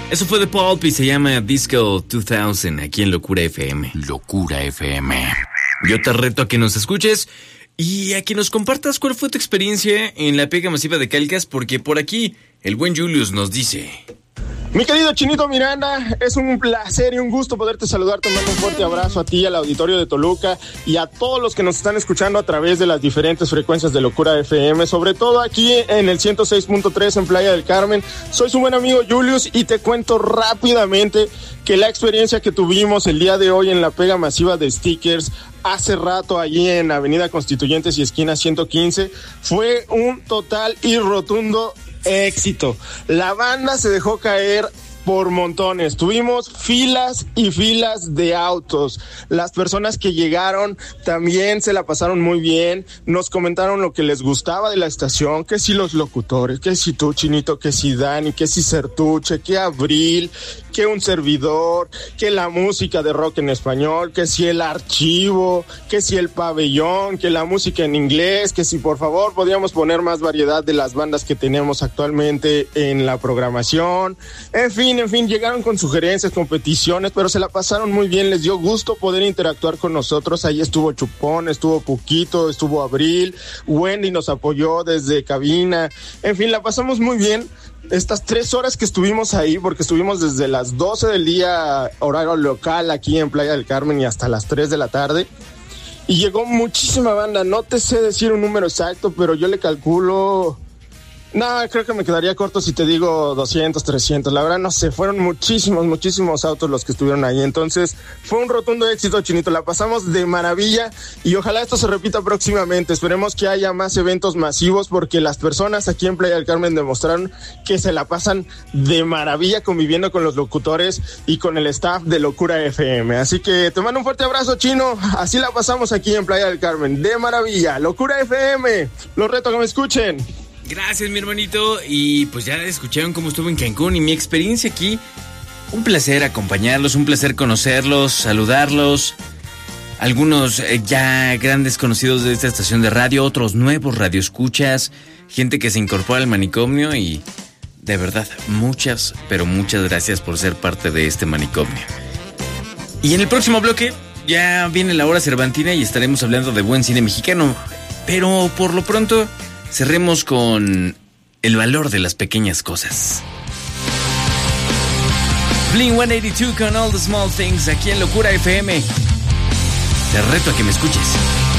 Eso fue de Pulp y se llama Disco 2000 aquí en Locura FM. Locura FM. Yo te reto a que nos escuches y a que nos compartas cuál fue tu experiencia en la pega masiva de Calcas, porque por aquí el buen Julius nos dice... Mi querido Chinito Miranda, es un placer y un gusto poderte saludar. Te mando un fuerte abrazo a ti, al auditorio de Toluca y a todos los que nos están escuchando a través de las diferentes frecuencias de Locura FM, sobre todo aquí en el 106.3 en Playa del Carmen. Soy su buen amigo Julius y te cuento rápidamente que la experiencia que tuvimos el día de hoy en la pega masiva de stickers hace rato allí en Avenida Constituyentes y esquina 115 fue un total y rotundo éxito. La banda se dejó caer por montones. Tuvimos filas y filas de autos. Las personas que llegaron también se la pasaron muy bien. Nos comentaron lo que les gustaba de la estación, que si los locutores, que si tú, Chinito, que si Dani, que si Sertuche, que Abril, que un servidor, que la música de rock en español, que si el archivo, que si el pabellón, que la música en inglés, que si por favor podíamos poner más variedad de las bandas que tenemos actualmente en la programación. En fin, llegaron con sugerencias, con peticiones, pero se la pasaron muy bien, les dio gusto poder interactuar con nosotros. Ahí estuvo Chupón, estuvo Puquito, estuvo Abril, Wendy nos apoyó desde cabina. En fin, la pasamos muy bien. Estas 3 horas que estuvimos ahí, porque estuvimos desde las 12 del día, horario local, aquí en Playa del Carmen, y hasta las 3 de la tarde. Y llegó muchísima banda, no te sé decir un número exacto, pero yo le calculo... No, creo que me quedaría corto si te digo 200, 300. La verdad no sé, fueron muchísimos autos los que estuvieron ahí. Entonces fue un rotundo éxito, Chinito. La pasamos de maravilla y ojalá esto se repita próximamente. Esperemos que haya más eventos masivos porque las personas aquí en Playa del Carmen demostraron que se la pasan de maravilla conviviendo con los locutores y con el staff de Locura FM. Así que te mando un fuerte abrazo, Chino. Así la pasamos aquí en Playa del Carmen, de maravilla. Locura FM, los reto a que me escuchen. Gracias, mi hermanito. Y pues ya escucharon cómo estuvo en Cancún y mi experiencia aquí. Un placer acompañarlos, un placer conocerlos, saludarlos. Algunos ya grandes conocidos de esta estación de radio, otros nuevos radioescuchas, gente que se incorpora al manicomio y de verdad, muchas, pero muchas gracias por ser parte de este manicomio. Y en el próximo bloque ya viene la hora cervantina y estaremos hablando de buen cine mexicano. Pero por lo pronto... cerremos con el valor de las pequeñas cosas. Blink-182 con All the Small Things aquí en Locura FM. Te reto a que me escuches.